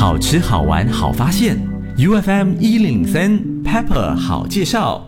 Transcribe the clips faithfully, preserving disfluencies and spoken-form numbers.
好吃好玩好发现 ，U F M 一零零三 Pepper 好介绍。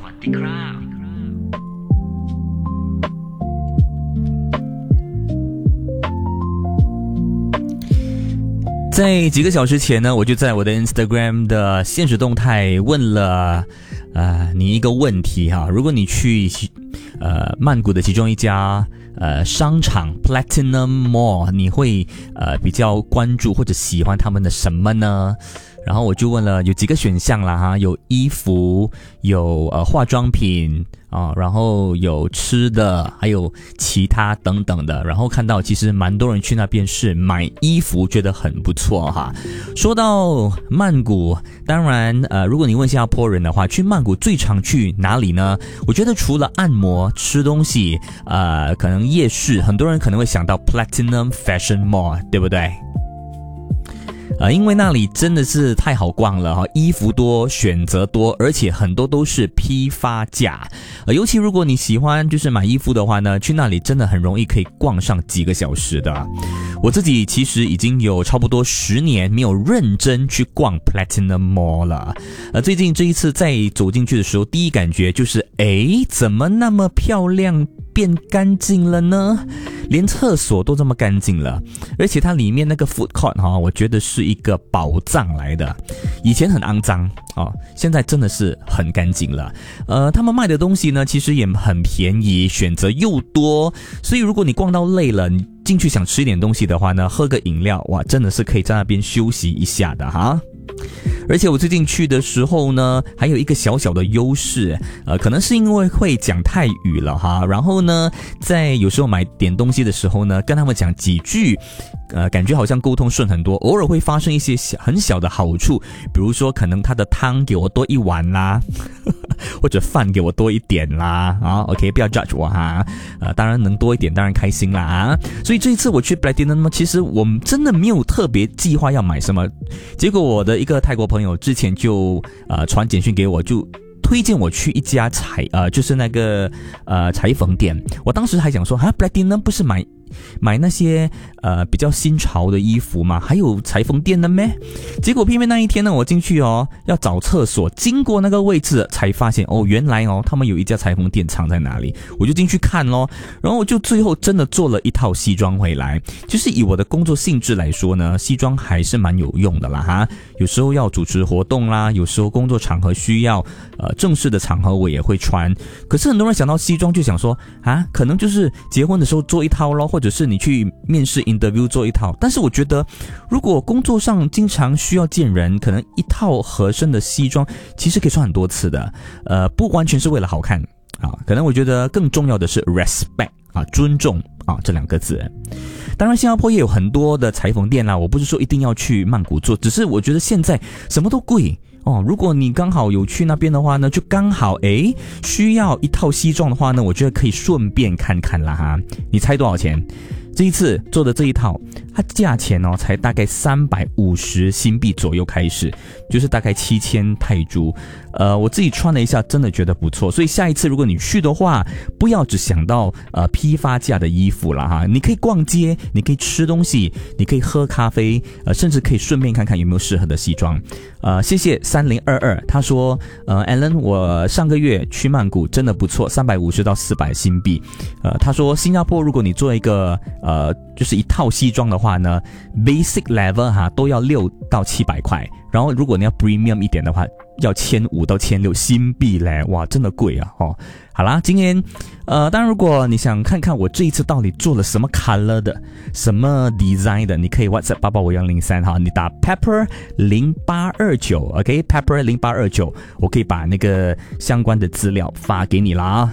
在几个小时前呢，我就在我的 Instagram 的限时动态问了呃你一个问题哈，如果你去呃曼谷的其中一家呃商场 Platinum Mall， 你会呃比较关注或者喜欢他们的什么呢？然后我就问了有几个选项啦哈，有衣服，有呃化妆品啊，然后有吃的，还有其他等等的。然后看到其实蛮多人去那边是买衣服，觉得很不错哈。说到曼谷，当然呃如果你问新加坡人的话，去曼谷最常去哪里呢？我觉得除了按摩、吃东西，呃可能夜市，很多人可能会想到 Platinum Fashion Mall， 对不对？呃，因为那里真的是太好逛了哈，衣服多，选择多，而且很多都是批发价。呃，尤其如果你喜欢就是买衣服的话呢，去那里真的很容易可以逛上几个小时的。我自己其实已经有差不多十年没有认真去逛 Platinum Mall 了。呃，最近这一次再走进去的时候，第一感觉就是，诶，怎么那么漂亮？变干净了呢，连厕所都这么干净了，而且它里面那个 food court 哈，我觉得是一个宝藏来的。以前很肮脏哦，现在真的是很干净了。呃，他们卖的东西呢，其实也很便宜，选择又多，所以如果你逛到累了，你进去想吃一点东西的话呢，喝个饮料，哇，真的是可以在那边休息一下的哈。而且我最近去的时候呢，还有一个小小的优势，呃，可能是因为会讲泰语了哈。然后呢，在有时候买点东西的时候呢，跟他们讲几句，呃，感觉好像沟通顺很多。偶尔会发生一些小很小的好处，比如说可能他的汤给我多一碗啦，或者饭给我多一点啦，啊 ，OK， 不要 judge 我哈。呃，当然能多一点，当然开心啦啊。所以这一次我去 Platinum， 其实我们真的没有特别计划要买什么，结果我的一个泰国朋友之前就呃传简讯给我，就推荐我去一家裁呃就是那个呃裁缝店。我当时还想说，哈 Platinum 不是买买那些呃比较新潮的衣服吗？还有裁缝店的咩？结果偏偏那一天呢，我进去哦要找厕所，经过那个位置才发现哦，原来哦他们有一家裁缝店藏在哪里，我就进去看咯。然后我就最后真的做了一套西装回来。就是以我的工作性质来说呢，西装还是蛮有用的啦哈。有时候要主持活动啦，有时候工作场合需要，呃正式的场合我也会穿。可是很多人想到西装就想说啊，可能就是结婚的时候做一套咯，或者是你去面试 interview 做一套。但是我觉得如果工作上经常需要见人，可能一套合身的西装其实可以穿很多次的，呃不完全是为了好看啊，可能我觉得更重要的是 respect 啊，尊重啊这两个字。当然新加坡也有很多的裁缝店啦，我不是说一定要去曼谷做，只是我觉得现在什么都贵哦，如果你刚好有去那边的话呢，就刚好诶需要一套西装的话呢，我觉得可以顺便看看啦哈。你猜多少钱？这一次做的这一套，它价钱哦才大概三百五十新币左右开始，就是大概七千泰铢。呃，我自己穿了一下，真的觉得不错。所以下一次如果你去的话，不要只想到呃批发价的衣服啦哈，你可以逛街，你可以吃东西，你可以喝咖啡，呃，甚至可以顺便看看有没有适合的西装。呃，谢谢三零二二，他说，呃 ，Alan， 我上个月去曼谷真的不错，三百五十到四百新币。呃，他说新加坡如果你做一个呃就是一套西装的话呢 ，basic level 哈都要六到七百块，然后如果你要 premium 一点的话，要千五到千六新币嘞，哇，真的贵啊！哦，好啦，今天，呃，当然如果你想看看我这一次到底做了什么 color 的，什么 design 的，你可以 WhatsApp 八八五幺零三哈，你打 Pepper 零八二九 ，OK， Pepper 零八二九，我可以把那个相关的资料发给你啦。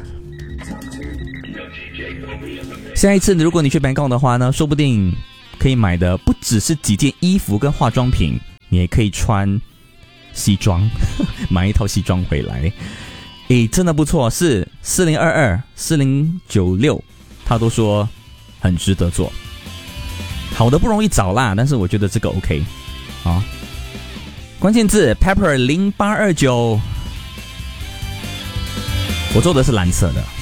下一次如果你去 Bangkok 的话呢，说不定可以买的不只是几件衣服跟化妆品，你也可以穿西装，买一套西装回来。诶，真的不错，是四零二二四零九六，他都说很值得做。好的不容易找啦，但是我觉得这个 OK 啊。关键字 Pepper 零八二九，我做的是蓝色的。